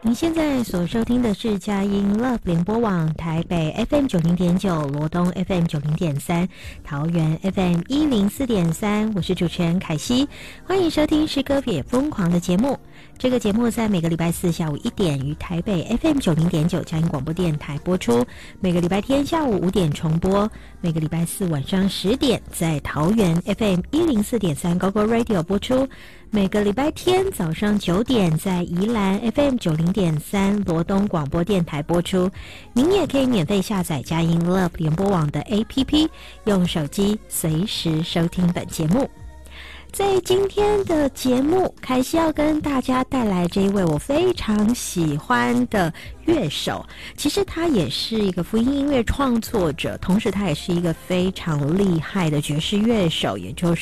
您现在所收听的是佳音 Love 联播网台北 FM 90.9、罗东 FM 90.3、桃园 FM 104.3，我是主持人凯西，欢迎收听诗歌也疯狂的节目。这个节目在每个礼拜四下午1点于台北 FM 90.9佳音广播电台播出，每个礼拜天下午5点重播，每个礼拜四晚上10点在桃园 FM 104.3 GoGo Radio 播出，每个礼拜天早上9点在宜兰 FM 90.3罗东广播电台播出。您也可以免费下载佳音 Love 联播网的 APP， 用手机随时收听本节目。在今天的节目，凯西要跟大家带来这一位我非常喜欢的乐手，其实他也是一个福音音乐创作者，同时他也是一个非常厉害的爵士乐手，也就是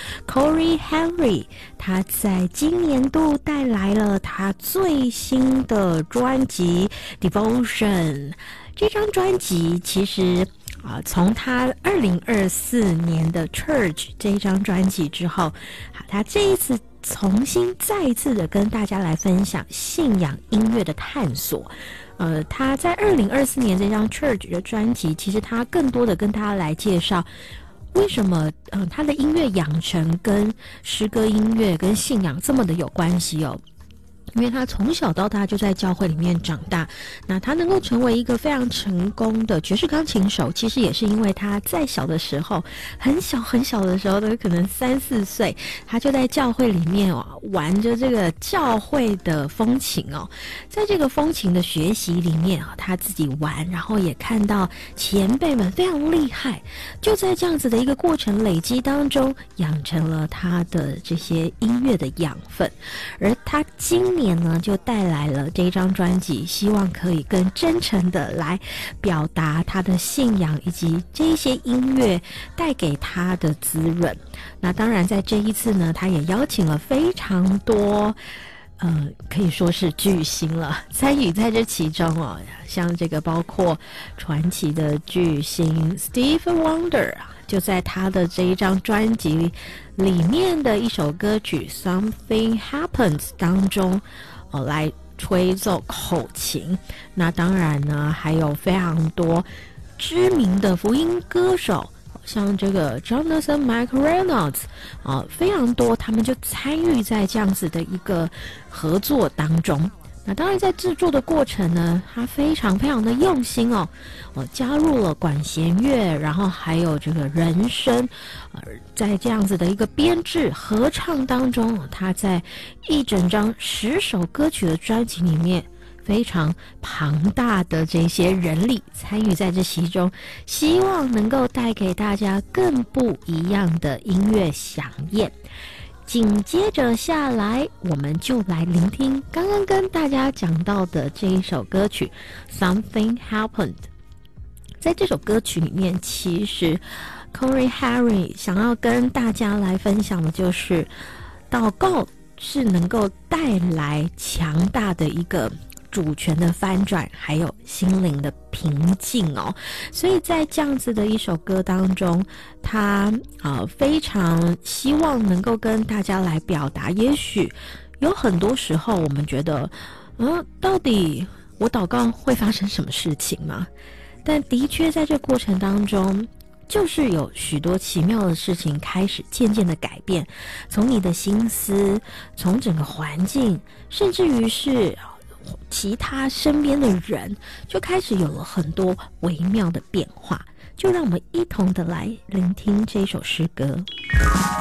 Corey Henry。 他在今年度带来了他最新的专辑 Devotion。 这张专辑其实从他2024年的 Church 这一张专辑之后，他这一次再一次的跟大家来分享信仰音乐的探索。他在2024年这张 Church 的专辑，其实他更多的跟大家来介绍为什么他的音乐养成跟诗歌音乐跟信仰这么的有关系哦。因为他从小到大就在教会里面长大，那他能够成为一个非常成功的爵士钢琴手，其实也是因为他在小的时候，很小的时候，都可能3、4岁，他就在教会里面玩着这个教会的风琴哦。在这个风琴的学习里面他自己玩，然后也看到前辈们非常厉害，就在这样子的一个过程累积当中，养成了他的这些音乐的养分。而他今年呢就带来了这张专辑，希望可以更真诚的来表达他的信仰以及这些音乐带给他的滋润。那当然在这一次呢，他也邀请了非常多可以说是巨星了参与在这其中哦，像这个包括传奇的巨星 Stevie Wonder，就在他的这一张专辑里面的一首歌曲 Something Happens 当中来吹奏口琴。那当然呢，还有非常多知名的福音歌手，像这个 Jonathan McReynolds 非常多，他们就参与在这样子的一个合作当中。那当然在制作的过程呢，他非常的用心加入了管弦乐，然后还有这个人声在这样子的一个编制合唱当中，他在一整张10首歌曲的专辑里面，非常庞大的这些人力参与在这其中，希望能够带给大家更不一样的音乐响宴。紧接着下来，我们就来聆听刚刚跟大家讲到的这一首歌曲 Something Happened。 在这首歌曲里面，其实 Corey Henry 想要跟大家来分享的就是祷告是能够带来强大的一个主权的翻转，还有心灵的平静哦。所以在这样子的一首歌当中，他非常希望能够跟大家来表达，也许有很多时候我们觉得到底我祷告会发生什么事情吗？但的确在这过程当中，就是有许多奇妙的事情开始渐渐的改变，从你的心思，从整个环境，甚至于是其他身边的人，就开始有了很多微妙的变化。就让我们一同的来聆听这首诗歌。